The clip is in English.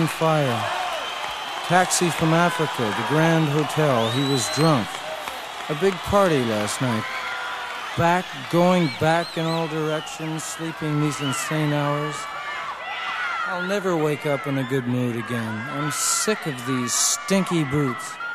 on fire. Taxi from Africa, the Grand Hotel. He was drunk. A big party last night. Going back in all directions, sleeping these insane hours. I'll never wake up in a good mood again. I'm sick of these stinky brutes.